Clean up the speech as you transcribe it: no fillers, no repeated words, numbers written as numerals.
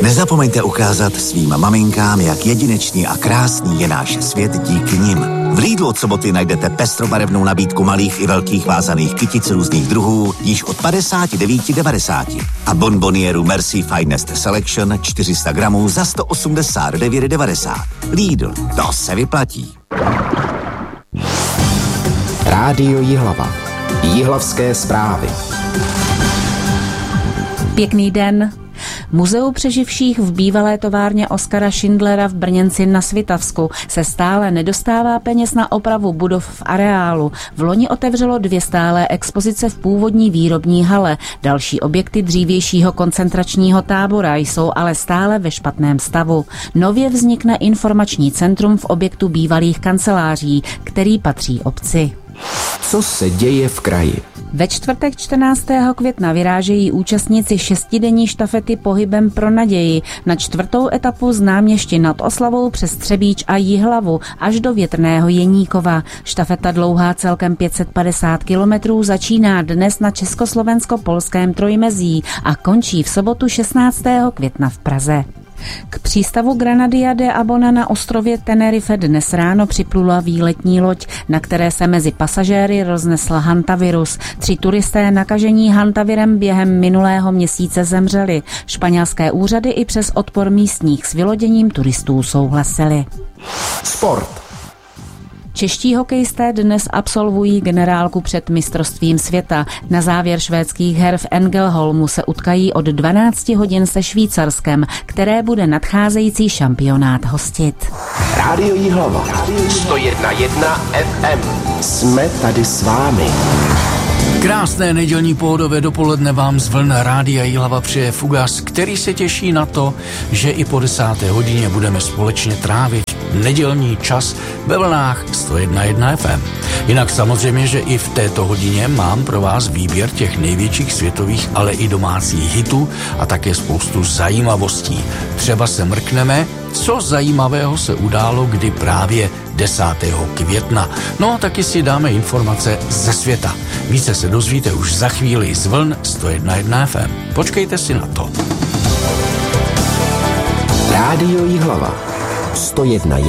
Nezapomeňte ukázat svým maminkám, jak jedinečný a krásný je náš svět díky nim. V Lidlu od soboty najdete pestrobarevnou nabídku malých i velkých vázaných kytic různých druhů již od 59,90 a bonbonieru Merci Finest Selection 400 gramů za 189,90. Lidl, to se vyplatí. Rádio Jihlava. Jihlavské zprávy. Pěkný den. Muzeum přeživších v bývalé továrně Oskara Schindlera v Brněnci na Svitavsku se stále nedostává peněz na opravu budov v areálu. Vloni otevřelo 2 stálé expozice v původní výrobní hale. Další objekty dřívějšího koncentračního tábora jsou ale stále ve špatném stavu. Nově vznikne informační centrum v objektu bývalých kanceláří, který patří obci. Co se děje v kraji? Ve čtvrtek 14. května vyrážejí účastníci 6denní štafety Pohybem pro naději na 4. etapu z Náměšti nad Oslavou přes Třebíč a Jihlavu až do Větrného Jeníkova. Štafeta dlouhá celkem 550 kilometrů začíná dnes na československo-polském trojmezí a končí v sobotu 16. května v Praze. K přístavu Granadia de Abona na ostrově Tenerife dnes ráno připlula výletní loď, na které se mezi pasažéry roznesl hantavirus. 3 turisté nakažení hantavirem během minulého měsíce zemřeli. Španělské úřady i přes odpor místních s vyloděním turistů souhlasili. Sport. Čeští hokejisté dnes absolvují generálku před mistrovstvím světa. Na závěr švédských her v Ängelholmu se utkají od 12 hodin se Švýcarskem, které bude nadcházející šampionát hostit. Rádio Jihlava. 101,1 FM. Jsme tady s vámi. Krásné nedělní pohodové dopoledne vám z vln Rádia Jihlava přeje Fugas, který se těší na to, že i po 10. hodině budeme společně trávit nedělní čas ve vlnách 101,1 FM. Jinak samozřejmě, že i v této hodině mám pro vás výběr těch největších světových, ale i domácích hitů a také spoustu zajímavostí. Třeba se mrkneme, co zajímavého se událo, kdy právě 10. května. No a taky si dáme informace ze světa. Více se dozvíte už za chvíli z vln 101,1 FM. Počkejte si na to. Rádio Jihlava. 101,1